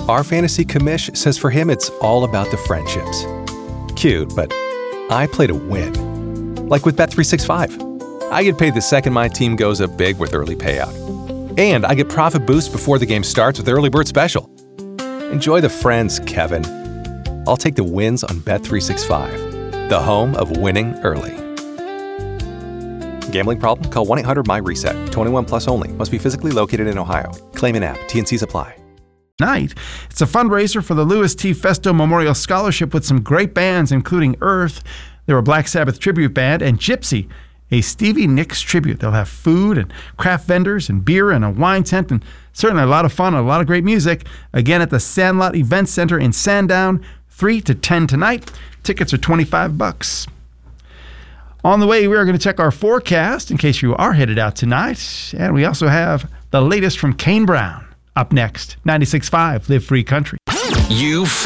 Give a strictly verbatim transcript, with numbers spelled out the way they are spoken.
Our fantasy commish says for him it's all about the friendships. Cute, but I play to win. Like with Bet three sixty-five. I get paid the second my team goes up big with early payout. And I get profit boost before the game starts with Early Bird Special. Enjoy the friends, Kevin. I'll take the wins on Bet three sixty-five, the home of winning early. Gambling problem? Call one eight hundred M Y reset. twenty-one plus only. Must be physically located in Ohio. Claim in app. T N Cs apply. Night. It's a fundraiser for the Louis T. Festo Memorial Scholarship with some great bands, including Earth. There were Black Sabbath Tribute Band and Gypsy, a Stevie Nicks tribute. They'll have food and craft vendors and beer and a wine tent and certainly a lot of fun and a lot of great music. Again at the Sandlot Event Center in Sandown, three to ten tonight. Tickets are twenty-five bucks. On the way, we are going to check our forecast in case you are headed out tonight. And we also have the latest from Kane Brown up next. ninety-six point five Live Free Country. You